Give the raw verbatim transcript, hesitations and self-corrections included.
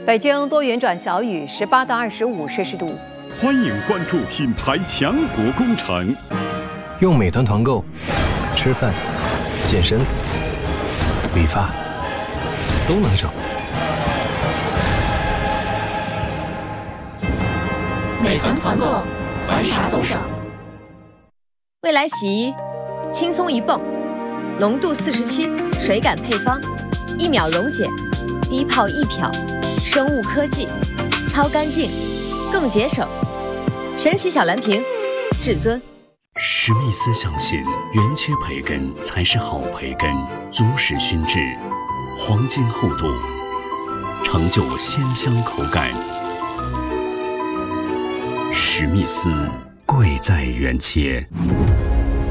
北京多云转小雨，十八到二十五摄氏度。 欢迎关注品牌强国工程， 用美团团购，吃饭、健身、理发都能省。 美团团购，团啥都省。 未来洗衣，轻松一泵，浓度四十七，水感配方，一秒溶解，低泡一漂，生物科技，超干净，更节省。神奇小蓝瓶，至尊。 史密斯相信，原切培根才是好培根，足实熏制，黄金厚度，成就鲜香口感。史密斯，贵在原切。